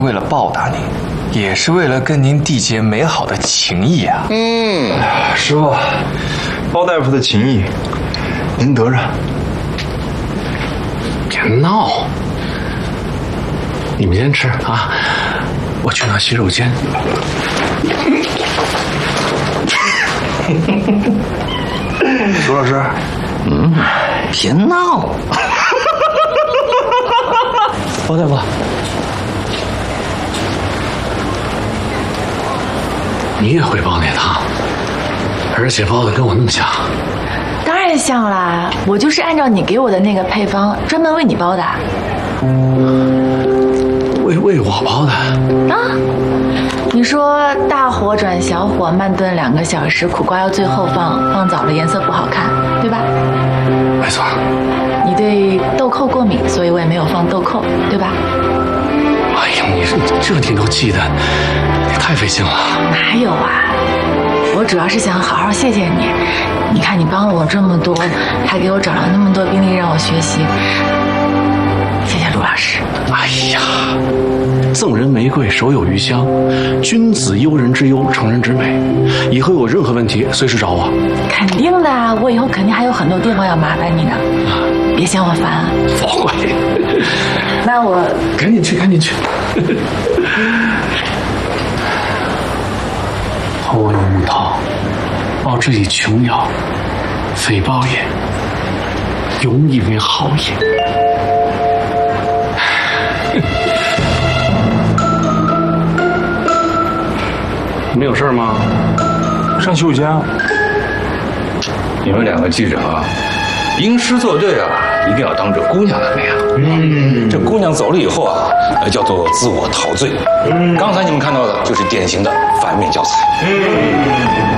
为了报答您，也是为了跟您缔结美好的情谊啊。 师傅，包大夫的情谊，您得着。 别闹，你们先吃啊，我去拿洗手间。 苏老师， 别闹。 包大夫，你也会包那汤，而且包的跟我那么像。 当然像啦，我就是按照你给我的那个配方专门为你包的。 为我包的啊？你说大火转小火，慢炖2个小时，苦瓜要最后放早了颜色不好看，对吧？ 没错。 你对豆蔻过敏，所以我也没有放豆蔻，对吧？ 哎呀，你这你都记得，你太费心了。 哪有啊？我主要是想好好谢谢你。你看你帮了我这么多，还给我找了那么多病例让我学习，谢谢陆老师。 哎呀，赠人玫瑰，手有余香，君子忧人之忧，成人之美。以后有任何问题，随时找我。 肯定的，我以后肯定还有很多地方要麻烦你呢，别嫌我烦啊。 不会。 那我赶紧去，赶紧去。我有木桃，报之以琼瑶，非报也，永以为好也。没有事吗？ 上洗手间啊。 你们2个记着啊，吟诗作对啊，一定要当着姑娘的面啊。这姑娘走了以后啊，叫做自我陶醉。刚才你们看到的就是典型的反面教材。